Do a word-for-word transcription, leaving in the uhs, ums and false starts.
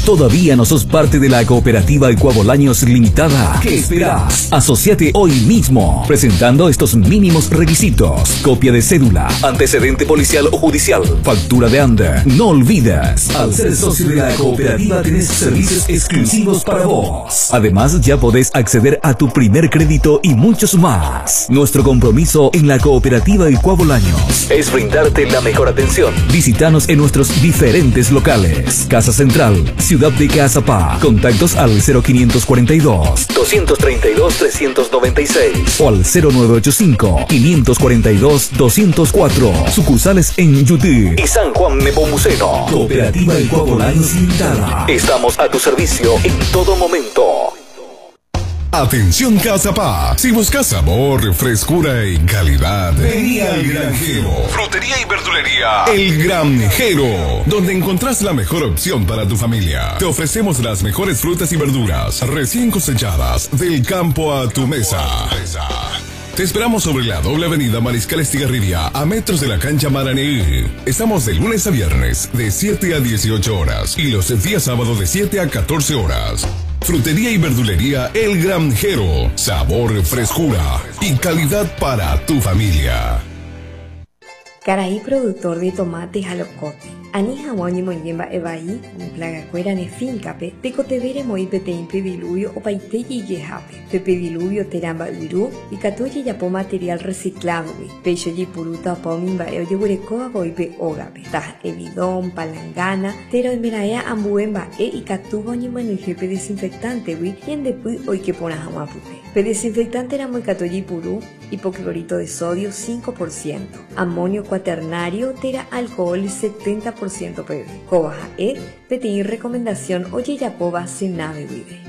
¿Todavía no sos parte de la cooperativa Ecuabolaños Limitada? ¿Qué esperás? Asociate hoy mismo, presentando estos mínimos requisitos: copia de cédula, antecedente policial o judicial, factura de ANDE. No olvides, al ser socio de la cooperativa tenés servicios exclusivos para vos. Además, ya podés acceder a tu primer crédito y muchos más. Nuestro compromiso en la cooperativa Ecuabolaños es brindarte la mejor atención. Visítanos en nuestros diferentes locales: Casa Central, Ciudad de Caazapá. Contactos al cero quinientos cuarenta y dos, doscientos treinta y dos, trescientos noventa y seis o al cero nueve ochenta y cinco, quinientos cuarenta y dos, doscientos cuatro. Sucursales en Yutí y San Juan Nepomuceno. Cooperativa Ecuabolaños Limitada. Estamos a tu servicio en todo momento. Atención Caazapá, si buscas sabor, frescura y calidad, vení al Granjero. Frutería y verdulería El Granjero, donde encontrás la mejor opción para tu familia. Te ofrecemos las mejores frutas y verduras recién cosechadas, del campo a tu mesa. Te esperamos sobre la doble avenida Mariscal Estigarribia, a metros de la cancha Maraní. Estamos de lunes a viernes, de siete a dieciocho horas, y los días sábados de siete a catorce horas. Frutería y verdulería El Granjero. Sabor, frescura y calidad para tu familia. Caraí, productor de tomate jalocote. Ani hawani moyemba ebai, plaga cuera ne fincape, te cotevere moi pete impediluvio o paiteyi yehape. Pepe diluvio teramba viru, y catuye yapo material reciclado, pecho y puruta pomimba e oyegureko boipe ogape. Tah evidón, palangana, tero emeraea ambuemba e y catubo ni manujepe desinfectante, wi, y en depuy hoy que pona hamapupe. Pe desinfectante era muy catoyi purú, hipoclorito de sodio cinco por ciento, amonio cuaternario, tera alcohol setenta por ciento. P D. Cobaja E, P T I recomendación oye yapoba se nave vive.